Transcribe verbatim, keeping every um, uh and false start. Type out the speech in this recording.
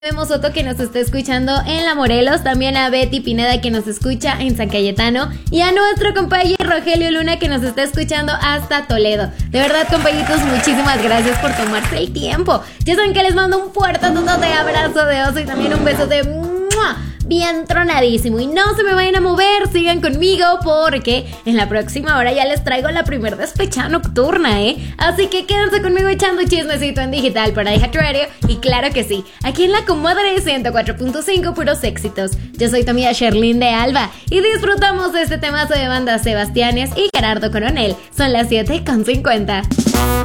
Vemos Soto que nos está escuchando en La Morelos, también a Betty Pineda que nos escucha en San Cayetano y a nuestro compañero Rogelio Luna que nos está escuchando hasta Toledo. De verdad, compañitos, muchísimas gracias por tomarse el tiempo. Ya saben que les mando un fuerte de abrazo de oso y también un beso de ¡mua! Bien tronadísimo. Y no se me vayan a mover, sigan conmigo porque en la próxima hora ya les traigo la primer despechada nocturna, ¿eh? Así que quédense conmigo echando chismecito en digital para iHeart Radio. Y claro que sí, aquí en la Comadre ciento cuatro punto cinco, puros éxitos. Yo soy tu amiga Sherlyn de Alba y disfrutamos de este temazo de banda Sebastianes y Gerardo Coronel. Son las siete con cincuenta.